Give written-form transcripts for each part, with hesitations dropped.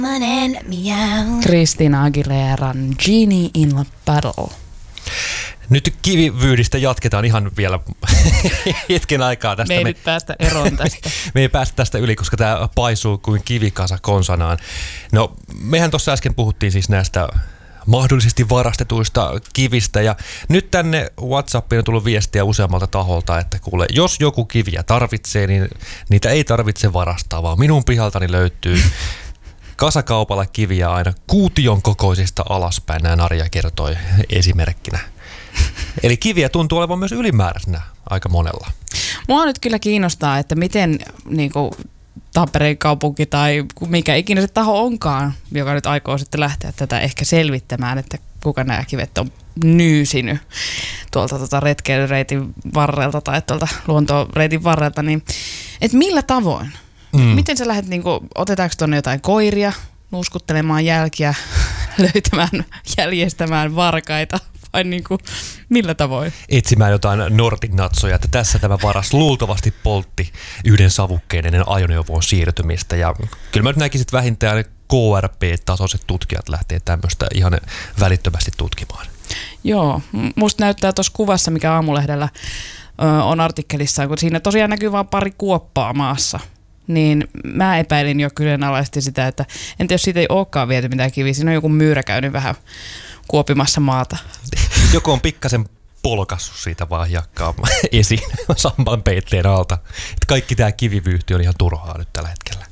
Christina Aguileran Genie in a Bottle. Nyt kivivyydistä jatketaan ihan vielä hetken aikaa tästä. Me ei nyt päästä eroon tästä. Me ei päästä tästä yli, koska tämä paisuu kuin kivikasa konsanaan. No, mehän tuossa äsken puhuttiin siis näistä mahdollisesti varastetuista kivistä, ja nyt tänne WhatsAppiin on tullut viestiä useammalta taholta, että kuule, jos joku kiviä tarvitsee, niin niitä ei tarvitse varastaa, vaan minun pihaltani löytyy kasakaupalla kiviä aina kuution kokoisista alaspäin, näin Arja kertoi esimerkkinä. Eli kiviä tuntuu olevan myös ylimääräisenä aika monella. Mua nyt kyllä kiinnostaa, että miten niinku Tampereen kaupunki tai mikä ikinä se taho onkaan, joka nyt aikoo sitten lähteä tätä ehkä selvittämään, että kuka nämä kivet on nyysinyt tuolta retkeilyreitin varrelta tai tuolta luontoreitin varrelta, niin että millä tavoin? Miten sä lähdet, niinku, otetaanko tuonne jotain koiria nuuskuttelemaan jälkiä, löytämään, jäljestämään varkaita? Vai niinku, millä tavoin? Etsimään jotain nortinatsoja, että tässä tämä varas luultavasti poltti yhden savukkeen ennen ajoneuvoon siirtymistä. Ja kyllä mä nyt näkisin, että vähintään KRP-tasoiset tutkijat lähtee tämmöistä ihan välittömästi tutkimaan. Joo, musta näyttää tuossa kuvassa, mikä Aamulehdellä on artikkelissa, kun siinä tosiaan näkyy vain pari kuoppaa maassa. Niin mä epäilin jo kyseenalaisesti sitä, että entä jos siitä ei olekaan viety mitään kiviä, siinä on joku myyrä käynyt vähän kuopimassa maata. Joku on pikkasen polkassut siitä vaan hiekkaa esiin sampan peitteen alta. Että kaikki tämä kivivyyhti on ihan turhaa nyt tällä hetkellä.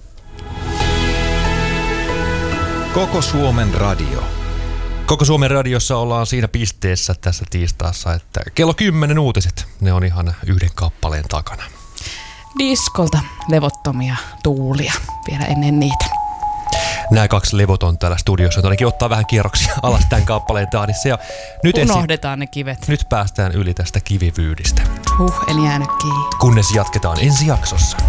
Koko Suomen radio. Koko Suomen radiossa ollaan siinä pisteessä tässä tiistaassa, että kello 10 uutiset, ne on ihan yhden kappaleen takana. Diskolta levottomia tuulia vielä ennen niitä. Nämä kaksi levoton täällä studiossa, ainakin ottaa vähän kierroksia alas tämän kappaleen tahdissa. Ja nyt unohdetaan ne kivet. Nyt päästään yli tästä kivivyydistä. En jäänyt kiinni. Kunnes jatketaan ensi jaksossa.